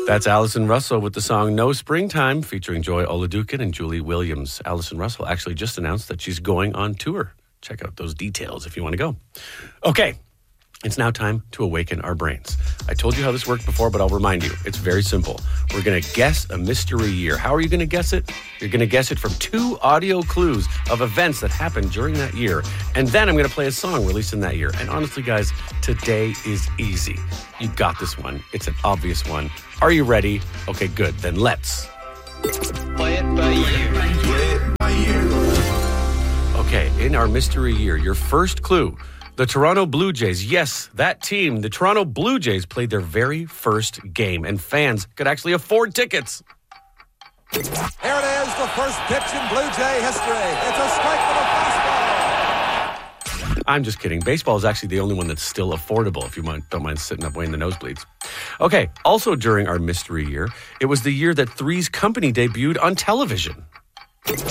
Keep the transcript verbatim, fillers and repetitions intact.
That's Alison Russell with the song No Springtime, featuring Joy Oladukin and Julie Williams. Alison Russell actually just announced that she's going on tour. Check out those details if you want to go. Okay, it's now time to awaken our brains. I told you how this worked before, but I'll remind you. It's very simple. We're going to guess a mystery year. How are you going to guess it? You're going to guess it from two audio clues of events that happened during that year. And then I'm going to play a song released in that year. And honestly, guys, today is easy. You got this one. It's an obvious one. Are you ready? Okay, good. Then let's play it by ear. Play it by ear. Okay, in our mystery year, your first clue. The Toronto Blue Jays, yes, that team, the Toronto Blue Jays, played their very first game, and fans could actually afford tickets. Here it is, the first pitch in Blue Jay history. It's a strike with a fastball. I'm just kidding. Baseball is actually the only one that's still affordable, if you mind, don't mind sitting up way in the nosebleeds. Okay, also during our mystery year, it was the year that Three's Company debuted on television.